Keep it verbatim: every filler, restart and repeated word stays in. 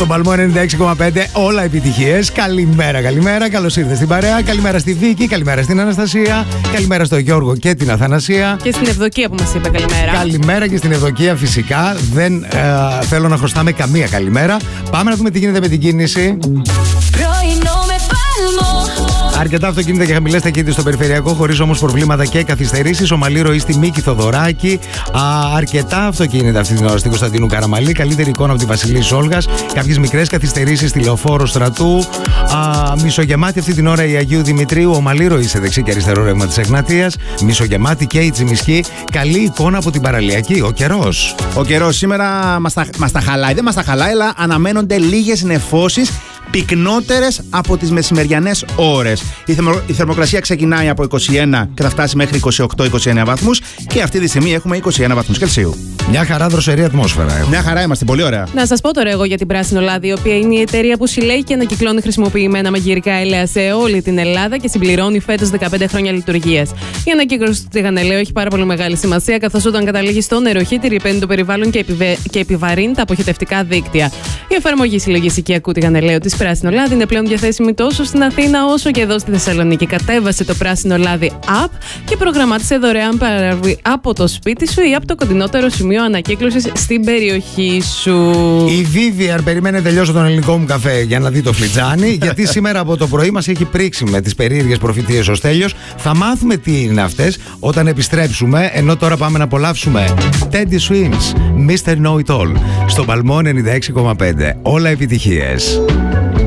Στον Παλμό ενενήντα έξι κόμμα πέντε, όλα επιτυχίες. Καλημέρα, καλημέρα. Καλώς ήρθες στην παρέα. Καλημέρα στη Βίκη, καλημέρα στην Αναστασία. Καλημέρα στον Γιώργο και την Αθανασία. Και στην Ευδοκία που μας είπε καλημέρα. Καλημέρα και στην Ευδοκία, φυσικά. Δεν ε, θέλω να χρωστάμε καμία καλημέρα. Πάμε να δούμε τι γίνεται με την κίνηση. Πρωινό με Πάλμο. Αρκετά αυτοκίνητα και χαμηλές ταχύτητες στο περιφερειακό, χωρίς όμως προβλήματα και καθυστερήσεις. Ομαλή ροή στη Μίκη Θοδωράκη. Α, αρκετά αυτοκίνητα αυτή την ώρα στην Κωνσταντίνου Καραμαλή. Καλύτερη εικόνα από τη Βασιλή Σόλγας. Κάποιες μικρές καθυστερήσεις στη Λεωφόρο Στρατού. Α, μισογεμάτη αυτή την ώρα η Αγίου Δημητρίου. Ομαλή ροή σε δεξί και αριστερό ρεύμα της Εγνατίας. Μισογεμάτη και η Τσιμισκή. Καλή εικόνα από την Παραλιακή. Ο καιρός. Ο καιρός σήμερα μας τα, μας τα χαλάει. Δεν μας τα χαλάει, αλλά αναμένονται λίγες νεφώσεις, πυκνότερες από τις μεσημεριανές ώρες. Η, θερμο, η θερμοκρασία ξεκινάει από είκοσι ένα και θα φτάσει μέχρι είκοσι οκτώ είκοσι εννέα βαθμούς και αυτή τη στιγμή έχουμε είκοσι ένα βαθμούς Κελσίου. Μια χαρά δροσερή ατμόσφαιρα έχουμε. Μια χαρά είμαστε, πολύ ωραία. Να σας πω τώρα εγώ για την Πράσινο Λάδι, η οποία είναι η εταιρεία που συλλέγει και ανακυκλώνει χρησιμοποιημένα μαγειρικά έλαια σε όλη την Ελλάδα και συμπληρώνει φέτος δεκαπέντε χρόνια λειτουργίας. Η ανακύκλωση του τηγανελαίου έχει πάρα πολύ μεγάλη σημασία, καθώς όταν καταλήγει στο νεροχύτη ρηπαίνει το περιβάλλον και, επιβε... και επιβαρύνει τα αποχετευτικά δίκτυα. Η εφαρμογή συλλογής οικιακού τηγανελαίου της Πράσινο Λάδι είναι πλέον διαθέσιμη τόσο στην Αθήνα όσο και εδώ στη Θεσσαλονίκη. Κατέβασε το Πράσινο Λάδι app και προγραμμάτισε δωρεάν παραβή από το σπίτι σου ή από το κοντινότερο σημείο ανακύκλωσης στην περιοχή σου. Η Vivian περιμένει τελειώσω τον ελληνικό μου καφέ για να δει το φλιτζάνι, γιατί σήμερα από το πρωί μας έχει πρίξει με τις περίεργες προφητείες ο Στέλιος. Θα μάθουμε τι είναι αυτές όταν επιστρέψουμε, ενώ τώρα πάμε να απολαύσουμε Teddy Swims, μίστερ Know It All, στον Παλμό ενενήντα έξι κόμμα πέντε. Όλα επιτυχίες.